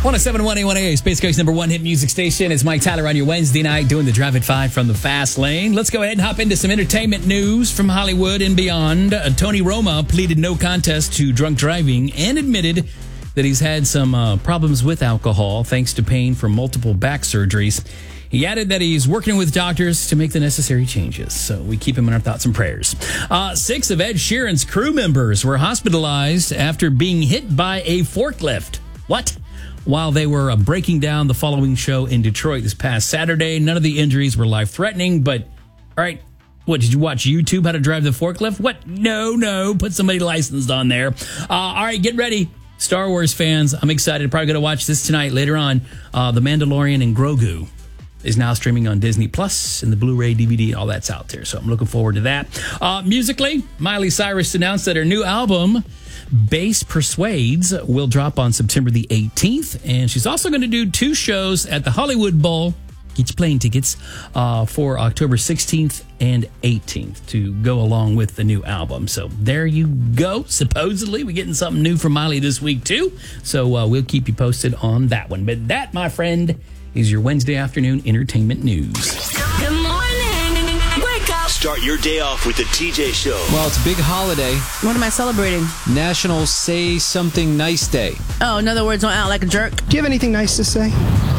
107.1 A1A, Space Coast number one hit music station. It's Mike Tyler on your Wednesday night doing the Drive at 5 from the Fast Lane. Let's go ahead and hop into some entertainment news from Hollywood and beyond. Tony Roma pleaded no contest to drunk driving and admitted that he's had some problems with alcohol thanks to pain from multiple back surgeries. He added that he's working with doctors to make the necessary changes. So we keep him in our thoughts and prayers. 6 of Ed Sheeran's crew members were hospitalized after being hit by a forklift. What? While they were breaking down the following show in Detroit this past Saturday. None of the injuries were life-threatening, but, all right, what, did you watch YouTube how to drive the forklift? What? No, put somebody licensed on there. All right, get ready. Star Wars fans, I'm excited. Probably going to watch this tonight. Later on, The Mandalorian and Grogu is now streaming on Disney Plus and the Blu-ray, DVD, all that's out there. So I'm looking forward to that. Musically, Miley Cyrus announced that her new album, Bass Persuades, will drop on September the 18th. And she's also going to do 2 shows at the Hollywood Bowl. Get your plane tickets for October 16th and 18th to go along with the new album. So there you go. Supposedly, we're getting something new from Miley this week, too. So we'll keep you posted on that one. But that, my friend, is your Wednesday afternoon entertainment news. Good morning. Wake up. Start your day off with the TJ Show. Well, it's a big holiday. What am I celebrating? National Say Something Nice Day. Oh, in other words, don't act like a jerk. Do you have anything nice to say?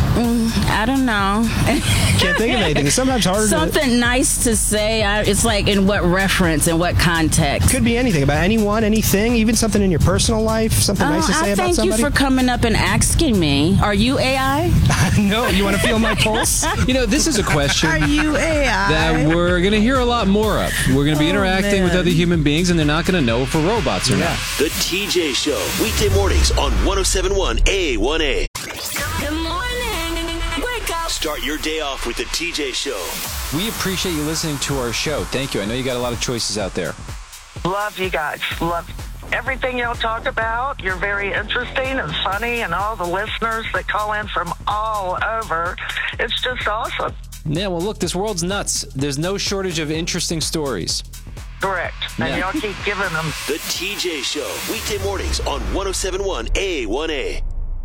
I don't know. Can't think of anything. It's sometimes harder Something nice to say. It's like in what reference, in what context? Could be anything. About anyone, anything, even something in your personal life, something nice to say about somebody. Thank you for coming up and asking me. Are you AI? No, you want to feel my pulse? You know, this is a question Are you AI? that we're going to hear a lot more of. We're going to be interacting with other human beings, and they're not going to know if we're robots or not. The TJ Show, weekday mornings on 107.1 A1A. Good morning. Wake up. Start your day off with the TJ Show. We appreciate you listening to our show. Thank you. I know you got a lot of choices out there. Love you guys. Love everything y'all talk about. You're very interesting and funny, and all the listeners that call in from all over. It's just awesome. Yeah, well, look, this world's nuts. There's no shortage of interesting stories. Correct. And y'all keep giving them. The TJ Show, weekday mornings on 107.1 A1A.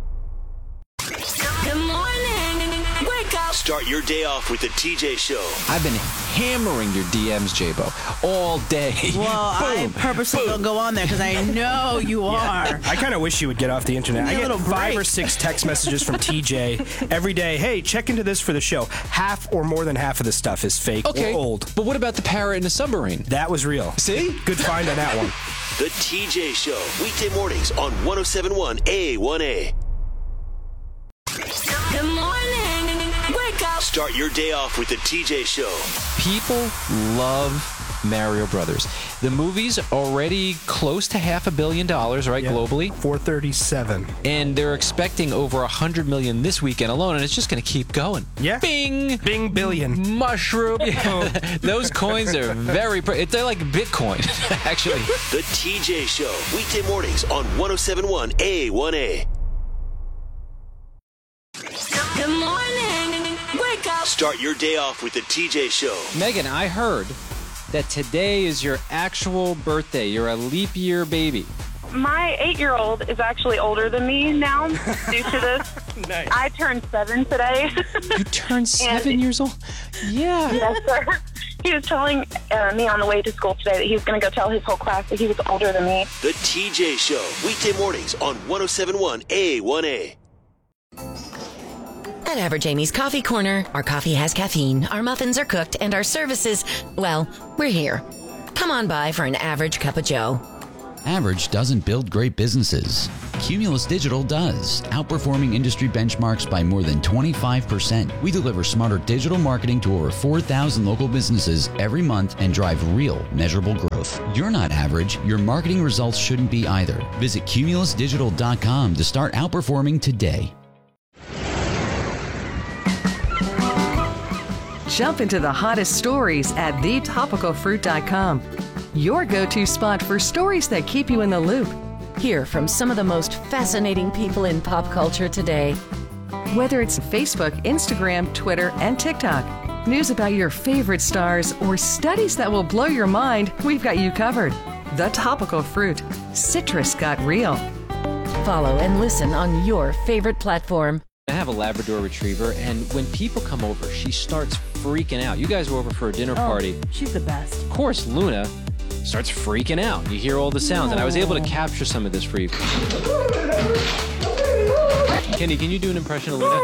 Good morning. Wake up. Start your day off with the TJ Show. I've been hammering your DMs, J-Bo, all day. Well, I purposely don't go on there because I know you are. I kind of wish you would get off the internet. I get 5 or 6 text messages from TJ every day. Hey, check into this for the show. Half or more than half of the stuff is fake or old. But what about the parrot in the submarine? That was real. See? Good find on that one. The TJ Show, weekday mornings on 107.1 A1A. Good morning. Wake up. Start your day off with the TJ Show. People love Mario Brothers. The movie's already close to $500 million, right, globally? 437. And they're expecting over 100 million this weekend alone, and it's just going to keep going. Yeah. Bing! Bing billion. Mushroom. Those coins are they're like Bitcoin, actually. The TJ Show, weekday mornings on 107.1 A1A. Good morning. Wake up. Start your day off with the TJ Show. Megan, I heard that today is your actual birthday. You're a leap year baby. My 8-year-old is actually older than me now due to this. Nice. I turned 7 today. You turned 7 years old? Yeah. Yes, sir. He was telling me on the way to school today that he was going to go tell his whole class that he was older than me. The TJ Show, weekday mornings on 107.1 A1A. At Average Amy's Coffee Corner, our coffee has caffeine, our muffins are cooked, and our services, well, we're here. Come on by for an average cup of joe. Average doesn't build great businesses. Cumulus Digital does, outperforming industry benchmarks by more than 25%. We deliver smarter digital marketing to over 4,000 local businesses every month and drive real, measurable growth. You're not average. Your marketing results shouldn't be either. Visit cumulusdigital.com to start outperforming today. Jump into the hottest stories at thetopicalfruit.com. Your go-to spot for stories that keep you in the loop. Hear from some of the most fascinating people in pop culture today. Whether it's Facebook, Instagram, Twitter, and TikTok, news about your favorite stars, or studies that will blow your mind, we've got you covered. The Topical Fruit. Citrus got real. Follow and listen on your favorite platform. I have a Labrador Retriever, and when people come over, she starts freaking out. You guys were over for a dinner party. She's the best. Of course, Luna starts freaking out. You hear all the sounds, and I was able to capture some of this for you. Kenny, can you do an impression of Luna?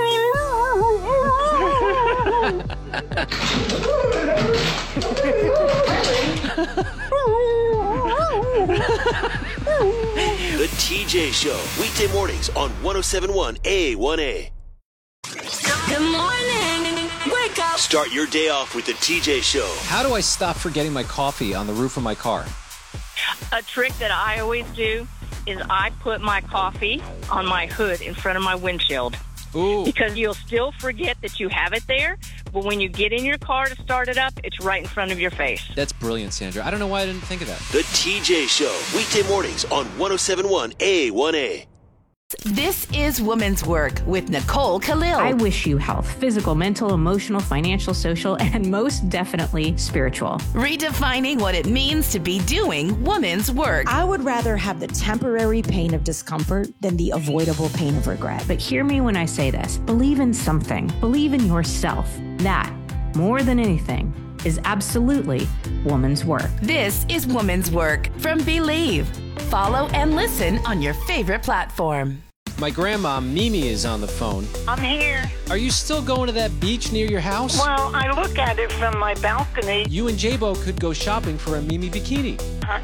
The TJ Show, weekday mornings on 107.1 A1A. Good morning. Wake up. Start your day off with the TJ Show. How do I stop forgetting my coffee on the roof of my car? A trick that I always do is I put my coffee on my hood in front of my windshield. Ooh. Because you'll still forget that you have it there, but when you get in your car to start it up, it's right in front of your face. That's brilliant, Sandra. I don't know why I didn't think of that. The TJ Show, weekday mornings on 107.1 A1A. This is Woman's Work with Nicole Khalil. I wish you health, physical, mental, emotional, financial, social, and most definitely spiritual. Redefining what it means to be doing woman's work. I would rather have the temporary pain of discomfort than the avoidable pain of regret. But hear me when I say this. Believe in something. Believe in yourself. That, more than anything, is absolutely woman's work. This is Woman's Work from Believe. Follow and listen on your favorite platform. My grandma, Mimi, is on the phone. I'm here. Are you still going to that beach near your house? Well, I look at it from my balcony. You and J-Bo could go shopping for a Mimi bikini.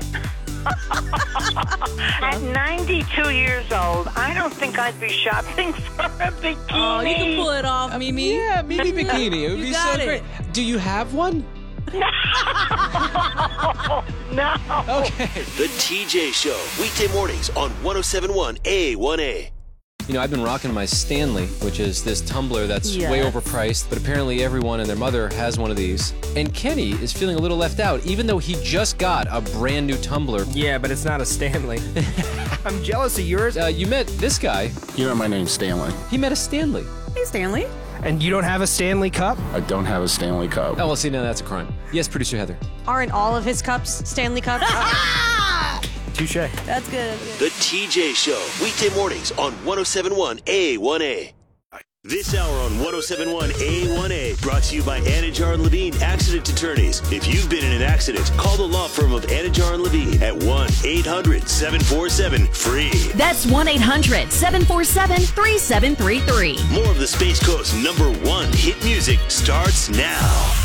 At 92 years old, I don't think I'd be shopping for a bikini. Oh, you can pull it off, Mimi. Yeah, Mimi bikini. It would be so great. Do you have one? No. Okay. The TJ Show, weekday mornings on 107.1 A1A. You know, I've been rocking my Stanley, which is this tumbler that's way overpriced, but apparently everyone and their mother has one of these. And Kenny is feeling a little left out, even though he just got a brand new tumbler. Yeah, but it's not a Stanley. I'm jealous of yours. You met this guy. You know my name's Stanley. He met a Stanley. Hey, Stanley. And you don't have a Stanley Cup? I don't have a Stanley Cup. Oh, well, see, now that's a crime. Yes, producer Heather. Aren't all of his cups Stanley Cups? Touche. That's good. The TJ Show, weekday mornings on 107.1 A1A. This hour on 107.1 A1A, brought to you by Anajar and Levine Accident Attorneys. If you've been in an accident, call the law firm of Anajar and Levine at 1-800-747-FREE. That's 1-800-747-3733. More of the Space Coast's #1 hit music starts now.